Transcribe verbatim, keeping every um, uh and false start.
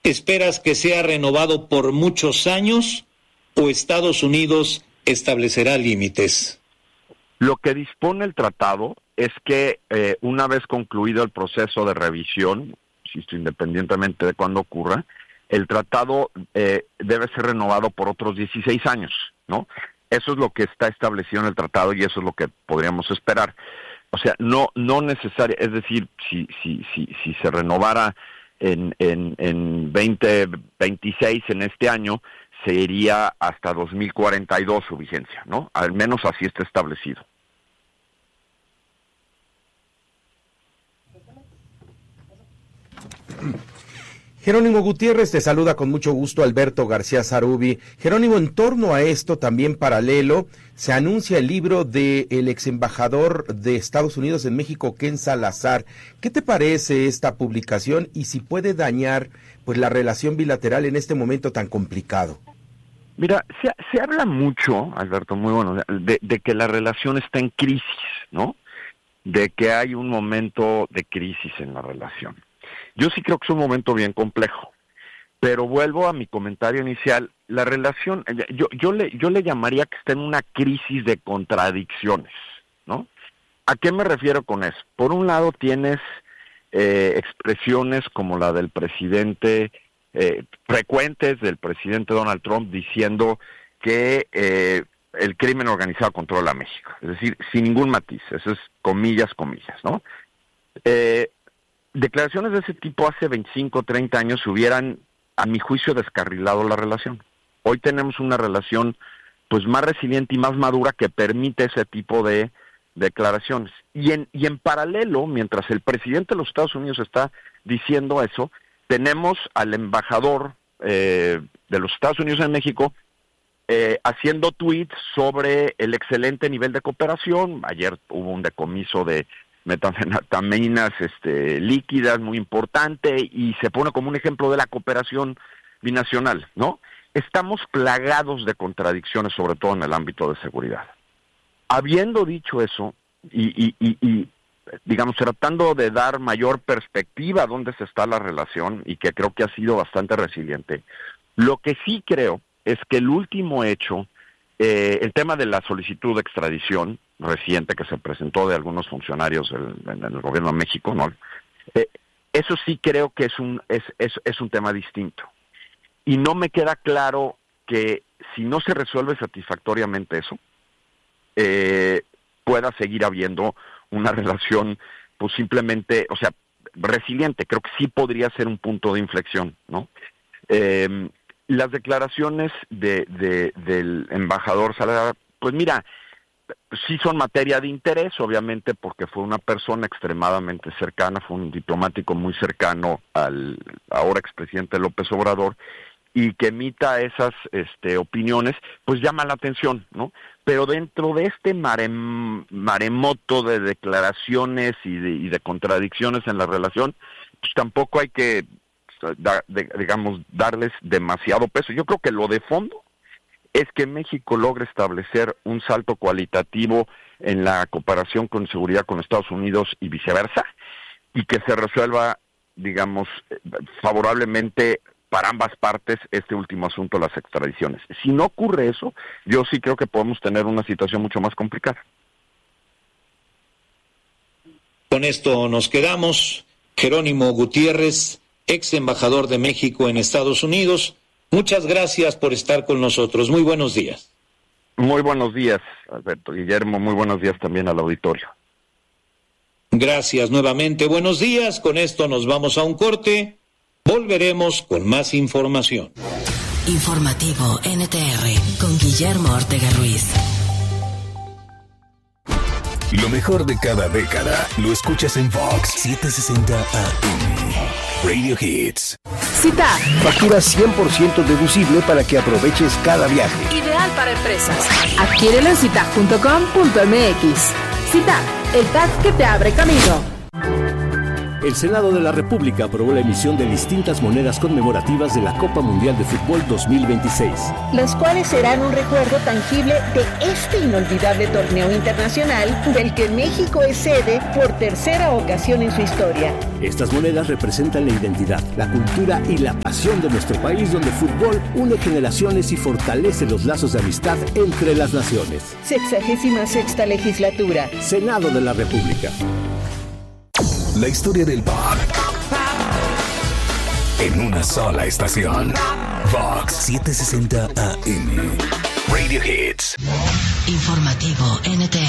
¿Esperas que sea renovado por muchos años o Estados Unidos establecerá límites? Lo que dispone el tratado es que eh, una vez concluido el proceso de revisión, insisto, independientemente de cuándo ocurra, el tratado eh, debe ser renovado por otros dieciséis años, ¿no? Eso es lo que está establecido en el tratado y eso es lo que podríamos esperar. O sea, no no necesario, es decir, si si si si se renovara en en en veinte veintiséis, en este año, se iría hasta dos mil cuarenta y dos su vigencia, ¿no? Al menos así está establecido. Jerónimo Gutiérrez, te saluda con mucho gusto Alberto García Zarubi. Jerónimo, en torno a esto, también paralelo, se anuncia el libro del ex embajador de Estados Unidos en México, Ken Salazar. ¿Qué te parece esta publicación y si puede dañar pues la relación bilateral en este momento tan complicado? Mira, se, se habla mucho, Alberto, muy bueno, de, de que la relación está en crisis, ¿no? De que hay un momento de crisis en la relación. Yo sí creo que es un momento bien complejo, pero vuelvo a mi comentario inicial. La relación, yo, yo le, yo le llamaría que está en una crisis de contradicciones, ¿no? ¿A qué me refiero con eso? Por un lado tienes eh, expresiones como la del presidente, eh, frecuentes del presidente Donald Trump diciendo que eh, el crimen organizado controla México, es decir, sin ningún matiz, eso es comillas, comillas, ¿no? Eh, Declaraciones de ese tipo hace veinticinco, treinta años se hubieran, a mi juicio, descarrilado la relación. Hoy tenemos una relación pues más resiliente y más madura que permite ese tipo de declaraciones. Y en, y en paralelo, mientras el presidente de los Estados Unidos está diciendo eso, tenemos al embajador eh, de los Estados Unidos en México eh, haciendo tweets sobre el excelente nivel de cooperación. Ayer hubo un decomiso de metanfetaminas este, líquidas muy importante y se pone como un ejemplo de la cooperación binacional, ¿no? Estamos plagados de contradicciones, sobre todo en el ámbito de seguridad. Habiendo dicho eso, y, y, y, y digamos, tratando de dar mayor perspectiva a dónde se está la relación, y que creo que ha sido bastante resiliente, lo que sí creo es que el último hecho, eh, el tema de la solicitud de extradición reciente que se presentó de algunos funcionarios del, en el gobierno de México, ¿no? Eh, eso sí creo que es un es, es es un tema distinto. Y no me queda claro que si no se resuelve satisfactoriamente eso, eh, pueda seguir habiendo una relación, pues simplemente, o sea, resiliente. Creo que sí podría ser un punto de inflexión, ¿no? Eh, las declaraciones de, de del embajador Salazar, pues mira, sí son materia de interés, obviamente, porque fue una persona extremadamente cercana, fue un diplomático muy cercano al ahora expresidente López Obrador, y que emita esas este, opiniones, pues llama la atención, ¿no? Pero dentro de este marem, maremoto de declaraciones y de, y de contradicciones en la relación, pues tampoco hay que, da, de, digamos, darles demasiado peso. Yo creo que lo de fondo es que México logre establecer un salto cualitativo en la cooperación con seguridad con Estados Unidos y viceversa, y que se resuelva, digamos, favorablemente para ambas partes este último asunto, las extradiciones. Si no ocurre eso, yo sí creo que podemos tener una situación mucho más complicada. Con esto nos quedamos. Jerónimo Gutiérrez, ex embajador de México en Estados Unidos, muchas gracias por estar con nosotros. Muy buenos días. Muy buenos días, Alberto. Guillermo, muy buenos días también al auditorio. Gracias nuevamente. Buenos días. Con esto nos vamos a un corte. Volveremos con más información. Informativo N T R con Guillermo Ortega Ruiz. Lo mejor de cada década lo escuchas en Vox setecientos sesenta A M. Radio Hits. Cita. Factura cien por ciento deducible para que aproveches cada viaje. Ideal para empresas. Adquiérelo en cita punto com punto m x. Cita, el tag que te abre camino. El Senado de la República aprobó la emisión de distintas monedas conmemorativas de la Copa Mundial de Fútbol dos mil veintiséis. Las cuales serán un recuerdo tangible de este inolvidable torneo internacional del que México es sede por tercera ocasión en su historia. Estas monedas representan la identidad, la cultura y la pasión de nuestro país, donde el fútbol une generaciones y fortalece los lazos de amistad entre las naciones. Sexagésima sexta legislatura. Senado de la República. La historia del pop en una sola estación. Vox setecientos sesenta A M. Radio Hits. Informativo N T R.